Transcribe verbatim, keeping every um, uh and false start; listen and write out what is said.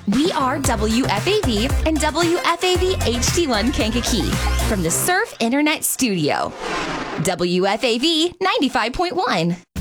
We are W F A V and W F A V H D one Kankakee from the Surf Internet Studio. W F A V ninety-five point one.